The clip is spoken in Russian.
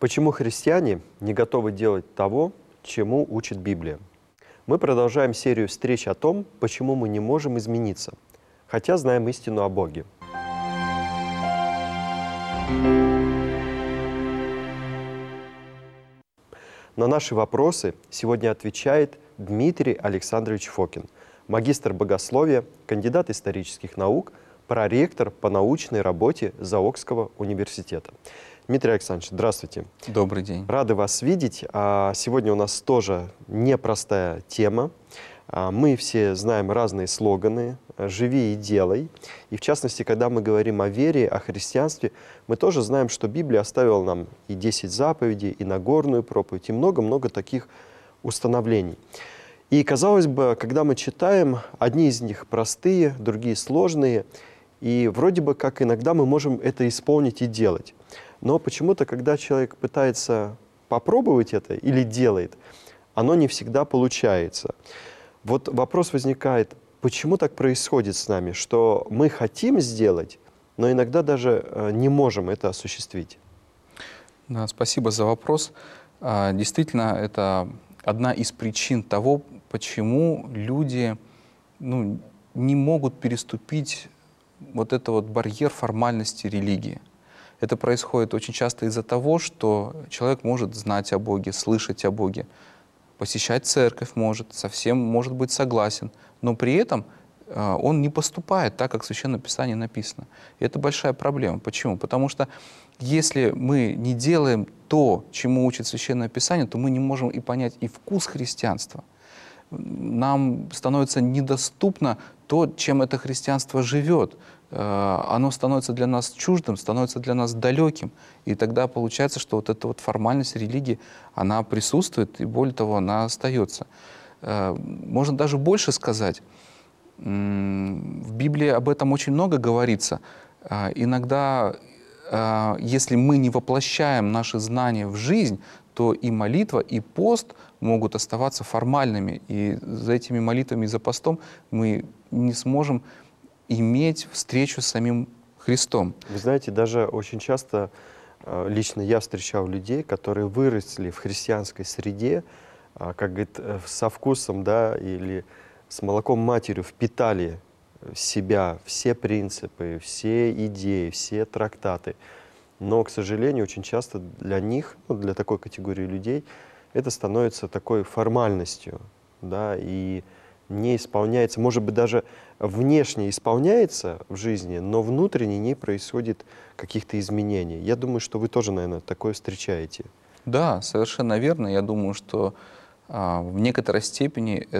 Почему христиане не готовы делать того, чему учит Библия? Мы продолжаем серию встреч о том, почему мы не можем измениться, хотя знаем истину о Боге. На наши вопросы сегодня отвечает Дмитрий Александрович Фокин, магистр богословия, кандидат исторических наук, проректор по научной работе Заокского университета. Дмитрий Александрович, здравствуйте. Добрый день. Рады вас видеть. Сегодня у нас тоже непростая тема. Мы все знаем разные слоганы «Живи и делай». И в частности, когда мы говорим о вере, о христианстве, мы тоже знаем, что Библия оставила нам и 10 заповедей, и Нагорную проповедь, и много-много таких установлений. И, казалось бы, когда мы читаем, одни из них простые, другие сложные, и вроде бы как иногда мы можем это исполнить и делать. Но почему-то, когда человек пытается попробовать это или делает, оно не всегда получается. Вот вопрос возникает, почему так происходит с нами, что мы хотим сделать, но иногда даже не можем это осуществить? Да, спасибо за вопрос. Действительно, это одна из причин того, почему люди не могут переступить вот этот вот барьер формальности религии. Это происходит очень часто из-за того, что человек может знать о Боге, слышать о Боге, посещать церковь может, совсем может быть согласен, но при этом он не поступает так, как в Священном Писании написано. И это большая проблема. Почему? Потому что если мы не делаем то, чему учит Священное Писание, то мы не можем и понять и вкус христианства. Нам становится недоступно то, чем это христианство живет. Оно становится для нас чуждым, становится для нас далеким. И тогда получается, что вот эта вот формальность религии, она присутствует, и более того, она остается. Можно даже больше сказать. В Библии об этом очень много говорится. Иногда, если мы не воплощаем наши знания в жизнь, то и молитва, и пост могут оставаться формальными. И за этими молитвами и за постом мы не сможем иметь встречу с самим Христом. Вы знаете, даже очень часто лично я встречал людей, которые выросли в христианской среде, как говорит, со вкусом, да, или с молоком матерью впитали в себя все принципы, все идеи, все трактаты. Но, к сожалению, очень часто для них, для такой категории людей, это становится такой формальностью, да, и не исполняется, может быть, даже внешне исполняется в жизни, но внутренне не происходит каких-то изменений. Я думаю, что вы тоже, наверное, такое встречаете. Да, совершенно верно. Я думаю, что в некоторой степени